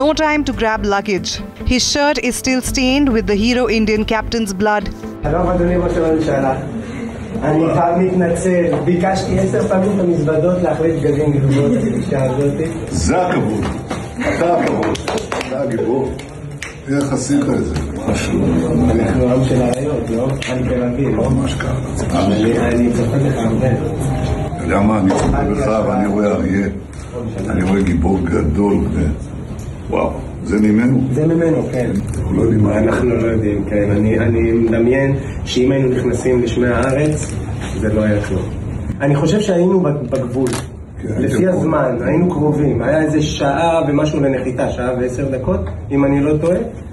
No time to grab luggage. His shirt is still stained with the hero Indian captain's blood. שלום אדוני ראש הממשלה, אני חייב מתנצל, ביקשתי 10 פעמים את המזוודות להחליף בגדים גדולות בפגישה הזאת. זה הכבוד, אתה הכבוד, אתה הגיבור. איך עשית את זה? חשוב. אנחנו עם של הרעיות, לא? אני כרגיל, לא? ממש ככה. אני צוחק לך הרבה. אתה יודע מה, אני צוחק לך ואני רואה אריה, אני רואה גיבור גדול, וואו, זה ממנו? זה ממנו, כן. אנחנו לא יודעים מה. אנחנו לא יודעים, כן. אני מדמיין שאם היינו נכנסים לשמי הארץ, זה לא היה כלום. אני חושב שהיינו בגבול. לפי הזמן, היינו קרובים. היה איזה שעה ומשהו לנחיתה, שעה ו10 דקות, אם אני לא טועה.